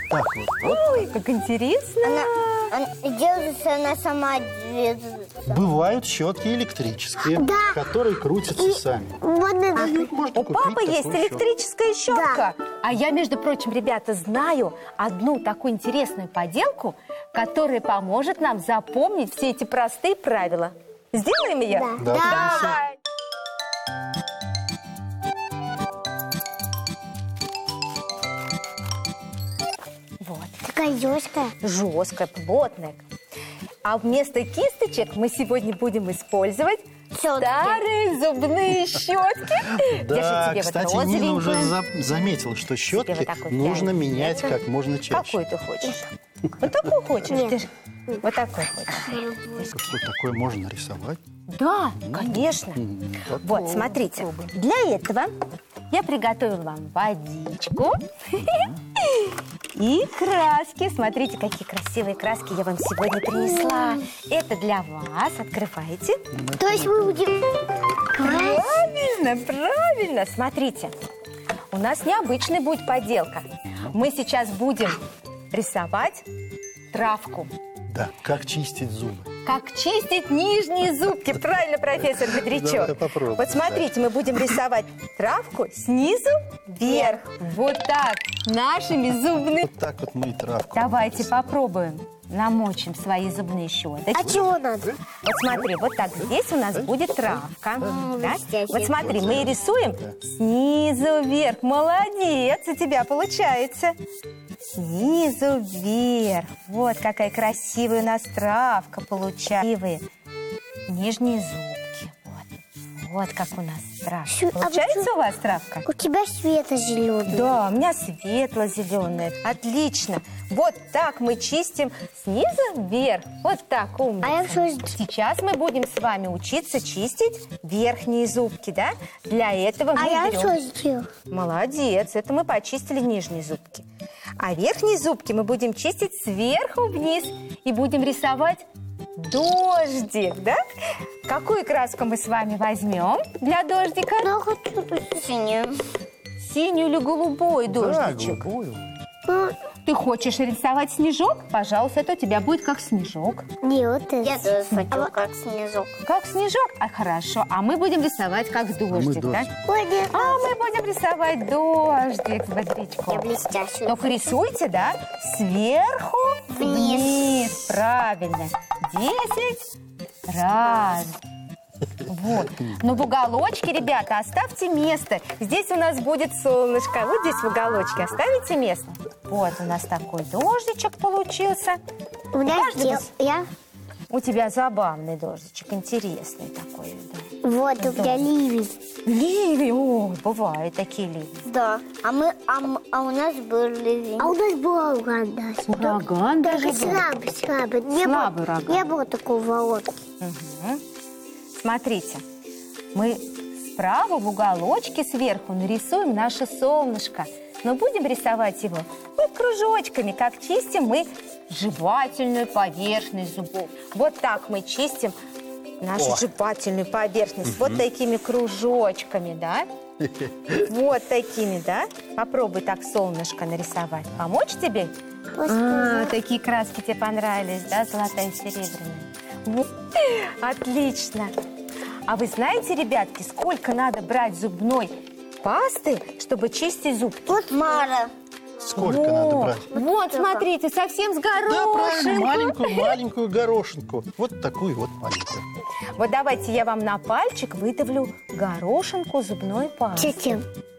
так вот. Ой, как интересно. Она делается, она сама движется. Бывают щетки электрические, Да. которые крутятся сами. Вот это. Можно У купить папы есть такую щетку. электрическая щетка. А я, между прочим, ребята, знаю одну такую интересную поделку, которая поможет нам запомнить все эти простые правила. Сделаем ее? Да, принесу. Давай. Вот. Такая жесткая. Жесткая, плотная. А вместо кисточек мы сегодня будем использовать Щетки. старые зубные щетки. Да, Держи тебе кстати, вот Нина уже розовенькую. заметила, что щетки вот такой нужно пирамидку. менять как можно чаще. Какую ты хочешь? Вот такую хочешь? Нет. Держи. Вот такой хочешь? Что такое можно нарисовать? Да, конечно. Вот, смотрите. Для этого я приготовила вам водичку и краски. Смотрите, какие красивые краски я вам сегодня принесла. Это для вас. Открывайте. То есть мы будем красить. Правильно, правильно. Смотрите, у нас необычная будет поделка. Мы сейчас будем рисовать травку. Да, как чистить зубы. Как чистить нижние зубки. Правильно, профессор Бодрячок. Давай попробуем. Вот смотрите, мы будем рисовать травку снизу вверх. Вот так, нашими зубными. Вот так вот мы и травку. Давайте нарисовали. попробуем. Намочим свои зубные щеточки. А чего надо? Вот смотри, вот так здесь у нас будет травка. Да? блестяще. Вот смотри, мы рисуем снизу вверх. Молодец, у тебя получается. Снизу вверх. Вот какая красивая у нас травка получается. Нижние зубки. Вот как у нас травка. Получается у вас травка? У тебя светло-зеленый. Да, у меня светло-зеленая. Отлично. Вот так мы чистим снизу вверх. Вот так, умница. А я что сделаю? Сейчас мы будем с вами учиться чистить верхние зубки, да? Для этого мы А я берем... что сделал? Молодец, это мы почистили нижние зубки. А верхние зубки мы будем чистить сверху вниз. И будем рисовать дождик, да? Какую краску мы с вами возьмем для дождика? Я хочу синюю. Синюю или голубой Да, дождичек? голубую. Ты хочешь рисовать снежок? Пожалуйста, это у тебя будет как снежок. Не, вот это. Я тоже хочу, как снежок. Как снежок? А хорошо. А мы будем рисовать как дождик, да? дождик. Ой, нет. А мы будем рисовать дождик с Я бодрячком. блестящую. Только рисуйте, да? Сверху вниз. Правильно. 10 раз. Вот. Но в уголочке, ребята, оставьте место. Здесь у нас будет солнышко. Вот здесь в уголочке оставите место. Вот у нас такой дождичек получился. У меня Каждый сделал. Я... У тебя забавный дождичек, интересный такой. Да. Вот у меня ливень. Ливень, о, бывают такие ливни. Да. А у нас был ливень. А у нас был ураган даже. Ураган даже Только был. слабый. Не Слабый было, ураган. не было такого волоски. Мгм. Смотрите, мы справа в уголочке сверху нарисуем наше солнышко. Но будем рисовать его вот кружочками, как чистим мы жевательную поверхность зубов. Вот так мы чистим нашу жевательную поверхность. Вот такими кружочками, да? Вот такими, да? Попробуй так солнышко нарисовать. Помочь тебе? Такие краски тебе понравились, да? Золотая и серебряная. Вот. Отлично. А вы знаете, ребятки, сколько надо брать зубной пасты, чтобы чистить зубки? Вот Мара. Сколько надо брать? Вот, смотрите, совсем с Да, правильно, горошинкой. маленькую горошинку. Вот такую вот маленькую. Вот давайте я вам на пальчик выдавлю горошинку зубной пасты. Зачем?